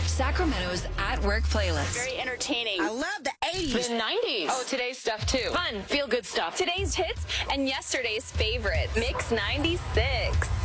Sacramento's At Work playlist. Very entertaining. I love the 80s. The 90s. Oh, today's stuff too. Fun, feel-good stuff. Today's hits and yesterday's favorites. Mix 96.